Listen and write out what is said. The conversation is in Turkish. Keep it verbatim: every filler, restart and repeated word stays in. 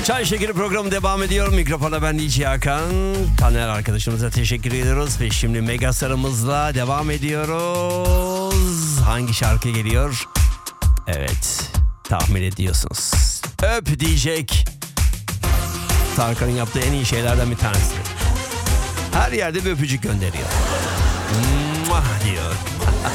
Çay Şekeri programı devam ediyor. Mikrofona ben D J Hakan. Taner arkadaşımıza teşekkür ediyoruz. Ve şimdi Mega Star'ımızla devam ediyoruz. Hangi şarkı geliyor? Evet, tahmin ediyorsunuz. Öp diyecek. Tarkan'ın yaptığı en iyi şeylerden bir tanesi. Her yerde bir öpücük gönderiyor. Mwah diyor.